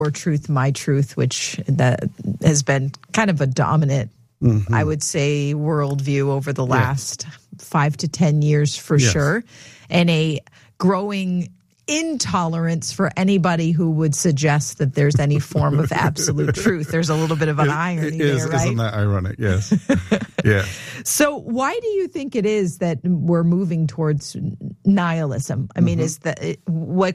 Your truth, my truth, which that has been kind of a dominant, I would say, worldview over the last 5 to 10 years for sure, and a growing intolerance for anybody who would suggest that there's any form of absolute truth. There's a little bit of an irony there, right? Isn't that ironic? Yes. Yeah. So why do you think it is that we're moving towards nihilism? I mean, is that like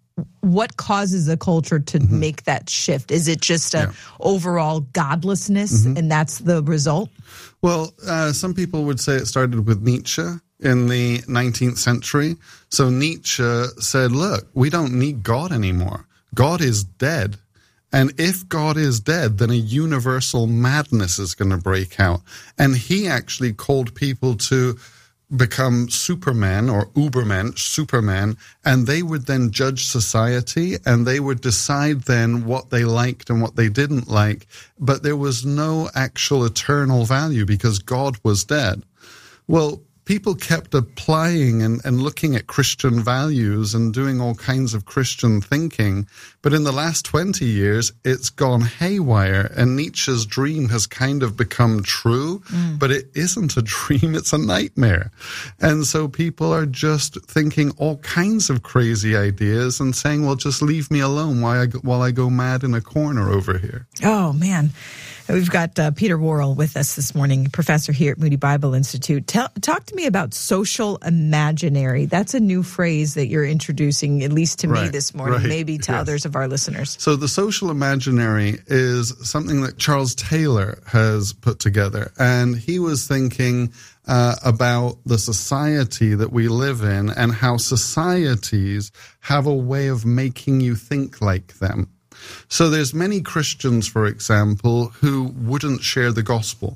what causes a culture to make that shift? Is it just a overall godlessness, and that's the result? Well, some people would say it started with Nietzsche in the 19th century. So Nietzsche said, look, we don't need God anymore. God is dead. And if God is dead, then a universal madness is going to break out. And he actually called people to become supermen or ubermen, supermen, and they would then judge society, and they would decide then what they liked and what they didn't like. But there was no actual eternal value because God was dead. Well, people kept applying and looking at Christian values and doing all kinds of Christian thinking. But in the last 20 years, it's gone haywire. And Nietzsche's dream has kind of become true, but it isn't a dream, it's a nightmare. And so people are just thinking all kinds of crazy ideas and saying, well, just leave me alone while I go mad in a corner over here. Oh, man. We've got Peter Worrell with us this morning, professor here at Moody Bible Institute. Talk to me about social imaginary. That's a new phrase that you're introducing, at least to me this morning, maybe to others of our listeners. So the social imaginary is something that Charles Taylor has put together. And he was thinking about the society that we live in and how societies have a way of making you think like them. So there's many Christians, for example, who wouldn't share the gospel.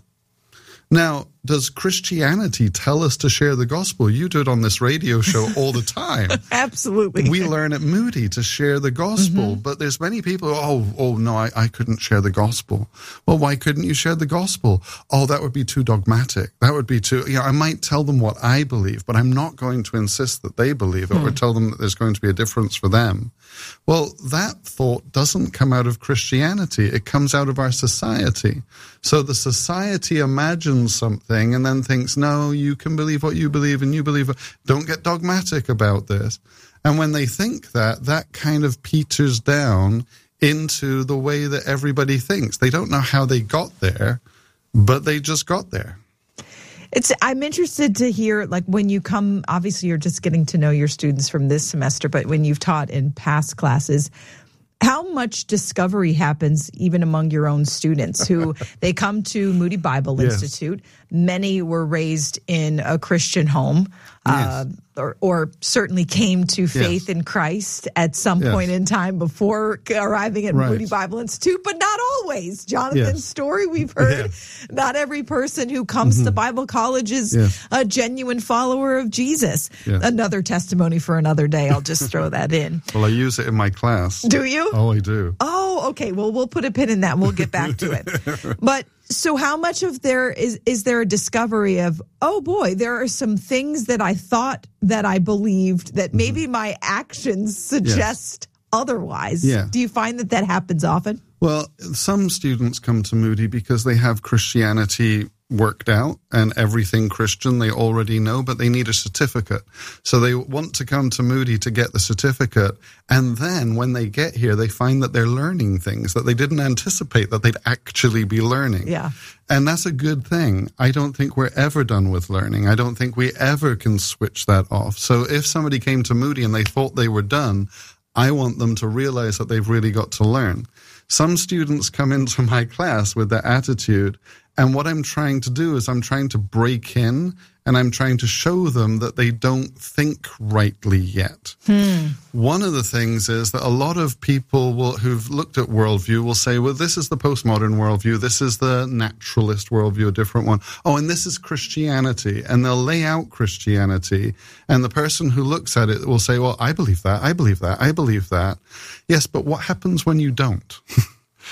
Now, does Christianity tell us to share the gospel? You do it on this radio show all the time. Absolutely. We learn at Moody to share the gospel, but there's many people, oh no, I couldn't share the gospel. Well, why couldn't you share the gospel? Oh, that would be too dogmatic. That would be too, I might tell them what I believe, but I'm not going to insist that they believe it or tell them that there's going to be a difference for them. Well, that thought doesn't come out of Christianity. It comes out of our society. So the society imagines something and then thinks, no, you can believe what you believe and you believe it. Don't get dogmatic about this. And when they think that kind of peters down into the way that everybody thinks. They don't know how they got there, but they just got there. I'm interested to hear, like, when you come, obviously you're just getting to know your students from this semester, but when you've taught in past classes, how much discovery happens even among your own students who they come to Moody Bible Institute. Many were raised in a Christian home, or certainly came to faith in Christ at some point in time before arriving at Moody Bible Institute, but not always. Jonathan's story, we've heard, not every person who comes to Bible college is a genuine follower of Jesus. Another testimony for another day. I'll just throw that in. Well, I use it in my class. Do you? Oh, I do. Oh, okay. Well, we'll put a pin in that and we'll get back to it. But so how much of there is there a discovery of, oh boy, there are some things that I thought that I believed that maybe my actions suggest otherwise. Do you find that happens often? Well, some students come to Moody because they have Christianity worked out and everything Christian they already know, but they need a certificate. So they want to come to Moody to get the certificate. And then when they get here, they find that they're learning things that they didn't anticipate that they'd actually be learning. And that's a good thing. I don't think we're ever done with learning. I don't think we ever can switch that off. So if somebody came to Moody and they thought they were done, I want them to realize that they've really got to learn. Some students come into my class with that attitude, and what I'm trying to do is I'm trying to break in and I'm trying to show them that they don't think rightly yet. One of the things is that a lot of people who've looked at worldview will say, well, this is the postmodern worldview, this is the naturalist worldview, a different one. Oh, and this is Christianity. And they'll lay out Christianity, and the person who looks at it will say, well, I believe that, I believe that, I believe that. Yes, but what happens when you don't?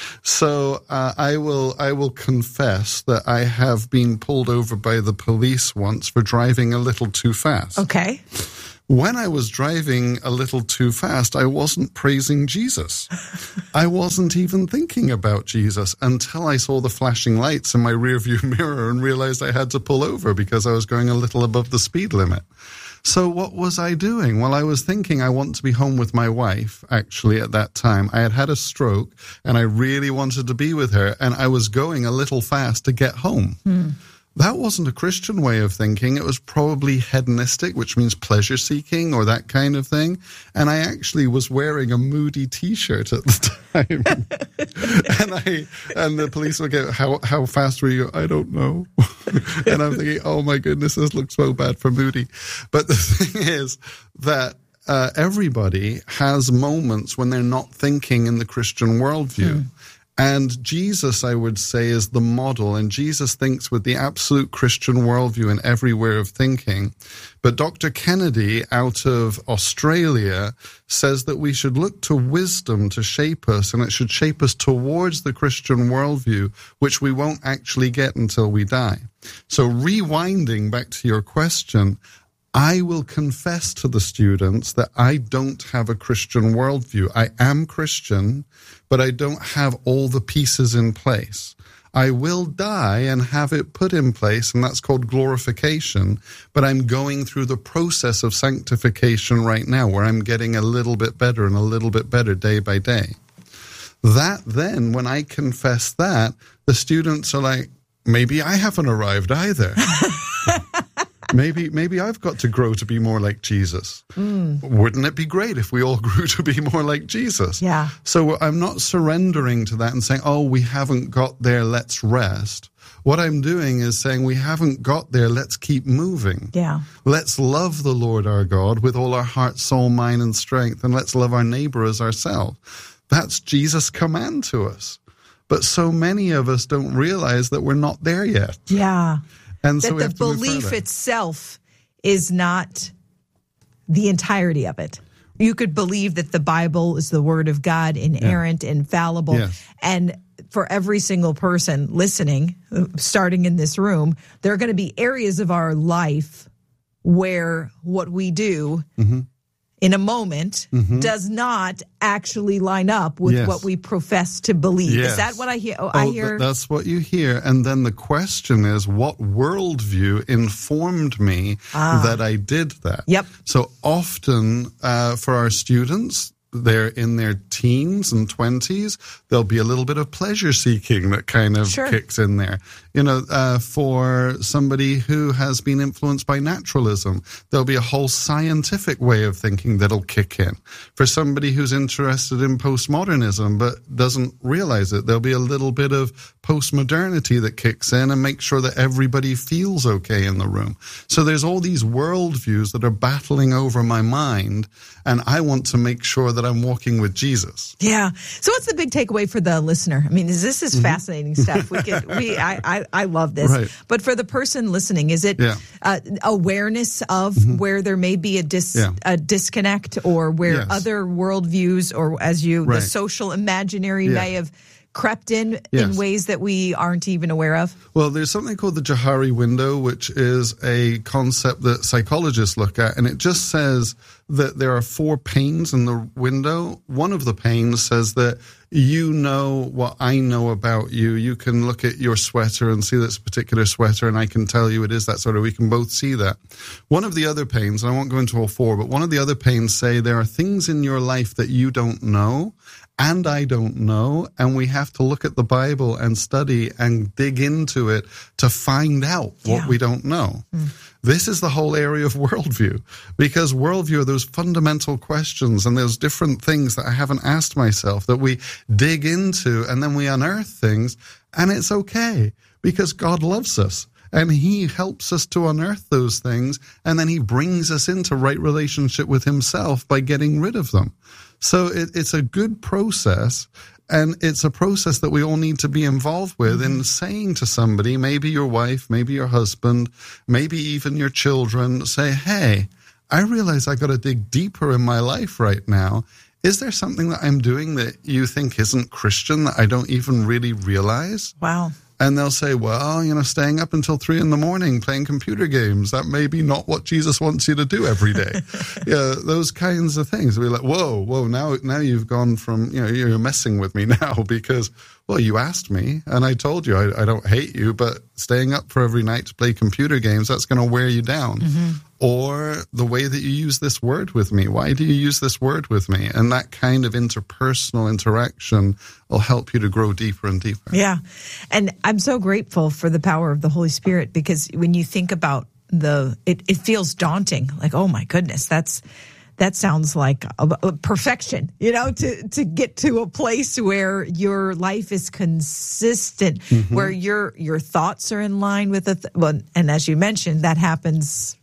So I will confess that I have been pulled over by the police once for driving a little too fast. Okay. When I was driving a little too fast, I wasn't praising Jesus. I wasn't even thinking about Jesus until I saw the flashing lights in my rearview mirror and realized I had to pull over because I was going a little above the speed limit. So what was I doing? Well, I was thinking I want to be home with my wife, actually, at that time. I had had a stroke, and I really wanted to be with her, and I was going a little fast to get home. That wasn't a Christian way of thinking. It was probably hedonistic, which means pleasure-seeking or that kind of thing. And I actually was wearing a Moody T-shirt at the time. and the police would go, how fast were you? I don't know. And I'm thinking, oh my goodness, this looks so bad for Moody. But the thing is that everybody has moments when they're not thinking in the Christian worldview. And Jesus, I would say, is the model, and Jesus thinks with the absolute Christian worldview in every way of thinking. But Dr. Kennedy out of Australia says that we should look to wisdom to shape us, and it should shape us towards the Christian worldview, which we won't actually get until we die. So rewinding back to your question, I will confess to the students that I don't have a Christian worldview. I am Christian, but I don't have all the pieces in place. I will die and have it put in place, and that's called glorification, but I'm going through the process of sanctification right now, where I'm getting a little bit better and a little bit better day by day. That then, when I confess that, the students are like, maybe I haven't arrived either. Maybe I've got to grow to be more like Jesus. Wouldn't it be great if we all grew to be more like Jesus? Yeah. So I'm not surrendering to that and saying, oh, we haven't got there, let's rest. What I'm doing is saying we haven't got there, let's keep moving. Yeah. Let's love the Lord our God with all our heart, soul, mind, and strength, and let's love our neighbor as ourselves. That's Jesus' command to us. But so many of us don't realize that we're not there yet. Yeah. And so that the belief itself is not the entirety of it. You could believe that the Bible is the Word of God, inerrant, infallible. Yes. And for every single person listening, starting in this room, there are going to be areas of our life where what we do in a moment does not actually line up with what we profess to believe. Yes. Is that what I hear? I hear that's what you hear. And then the question is, what worldview informed me that I did that? Yep. So often for our students, they're in their teens and 20s, there'll be a little bit of pleasure seeking that kind of kicks in there. You know, for somebody who has been influenced by naturalism, there'll be a whole scientific way of thinking that'll kick in. For somebody who's interested in postmodernism but doesn't realize it, there'll be a little bit of postmodernity that kicks in and makes sure that everybody feels okay in the room. So there's all these worldviews that are battling over my mind, and I want to make sure that I'm walking with Jesus. Yeah. So what's the big takeaway for the listener? I mean, this is fascinating stuff. I love this. Right. But for the person listening, is it awareness of where there may be a disconnect, or where other worldviews, or as the social imaginary may have crept in ways that we aren't even aware of? Well, there's something called the Johari window, which is a concept that psychologists look at, and it just says that there are 4 panes in the window. One of the panes says that you know what I know about you. You can look at your sweater and see that's a particular sweater, and I can tell you it is that sort of, we can both see that. One of the other panes, and I won't go into all 4, but one of the other panes say there are things in your life that you don't know, and I don't know, and we have to look at the Bible and study and dig into it to find out what we don't know. This is the whole area of worldview, because worldview are those fundamental questions and those different things that I haven't asked myself that we dig into, and then we unearth things, and it's okay because God loves us. And he helps us to unearth those things, and then he brings us into right relationship with himself by getting rid of them. So it's a good process, and it's a process that we all need to be involved with in saying to somebody, maybe your wife, maybe your husband, maybe even your children, say, hey, I realize I got to dig deeper in my life right now. is there something that I'm doing that you think isn't Christian that I don't even really realize? Wow. And they'll say, well, staying up until 3 a.m. playing computer games, that may be not what Jesus wants you to do every day. Yeah, those kinds of things. We're like, whoa, now you've gone from, you're messing with me now because, well, you asked me and I told you I don't hate you, but staying up for every night to play computer games, that's going to wear you down. Mm-hmm. Or the way that you use this word with me. Why do you use this word with me? And that kind of interpersonal interaction will help you to grow deeper and deeper. Yeah. And I'm so grateful for the power of the Holy Spirit, because when you think about it feels daunting. Like, oh my goodness, that sounds like a perfection, to get to a place where your life is consistent, mm-hmm. where your thoughts are in line with and as you mentioned, that happens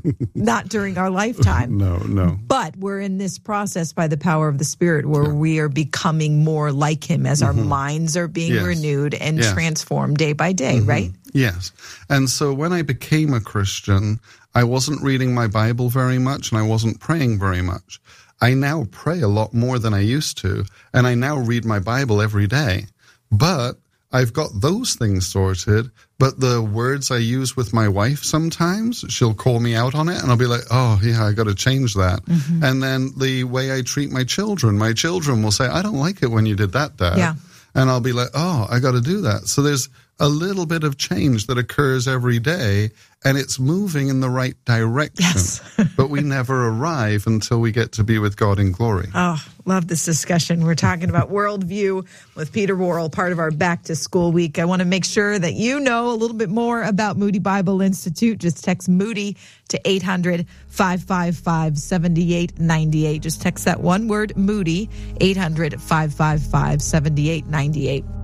not during our lifetime. No. But we're in this process by the power of the Spirit where we are becoming more like Him as mm-hmm. our minds are being renewed and transformed day by day, mm-hmm. right? Yes. And so when I became a Christian, I wasn't reading my Bible very much and I wasn't praying very much. I now pray a lot more than I used to, and I now read my Bible every day. But I've got those things sorted, but the words I use with my wife sometimes, she'll call me out on it, and I'll be like, oh, yeah, I got to change that. Mm-hmm. And then the way I treat my children will say, I don't like it when you did that, Dad. Yeah. And I'll be like, oh, I got to do that. So there's a little bit of change that occurs every day, and it's moving in the right direction. Yes. But we never arrive until we get to be with God in glory. Oh, love this discussion. We're talking about worldview with Peter Worrell, part of our Back to School Week. I want to make sure that you know a little bit more about Moody Bible Institute. Just text Moody to 800-555-7898. Just text that one word, Moody, 800-555-7898.